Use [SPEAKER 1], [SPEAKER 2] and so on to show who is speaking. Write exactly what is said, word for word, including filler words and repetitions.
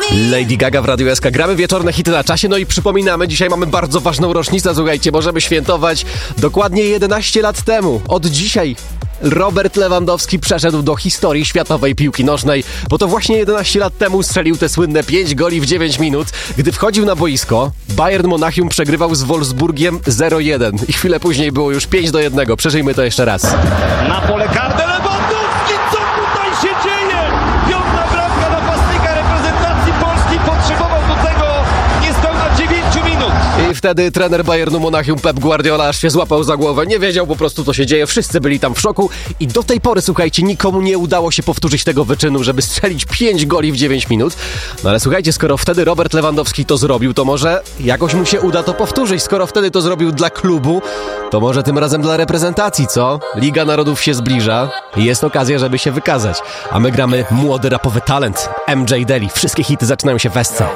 [SPEAKER 1] Lady Gaga w Radiu S K. Gramy wieczorne hity na czasie, no i przypominamy, dzisiaj mamy bardzo ważną rocznicę, słuchajcie, możemy świętować dokładnie jedenaście lat temu. Od dzisiaj Robert Lewandowski przeszedł do historii światowej piłki nożnej, bo to właśnie jedenaście lat temu strzelił te słynne pięć goli w dziewięć minut. Gdy wchodził na boisko, Bayern Monachium przegrywał z Wolfsburgiem zero jeden i chwilę później było już pięć do jednego. Przeżyjmy to jeszcze raz.
[SPEAKER 2] Na pole karne Lewandowski, co tutaj się dzieje? Piąta bramka napastnika reprezentacji Polski, potrzebował do tego niespełna dziewięciu minut.
[SPEAKER 1] I wtedy trener Bayernu Monachium Pep Guardiola aż się złapał za głowę, nie wiedział po prostu co się dzieje, wszyscy byli tam w szoku i do tej pory, słuchajcie, nikomu nie udało się powtórzyć tego wyczynu, żeby strzelić pięć goli w dziewięć minut. No ale słuchajcie, skoro wtedy Robert Lewandowski to zrobił, to może jakoś mu się uda to powtórzyć. Skoro wtedy to zrobił dla klubu, to może tym razem dla reprezentacji, co? Liga Narodów się zbliża i jest okazja, żeby się wykazać. A my gramy młody rapowy talent M J Deli. Wszystkie hity zaczynają się w S C.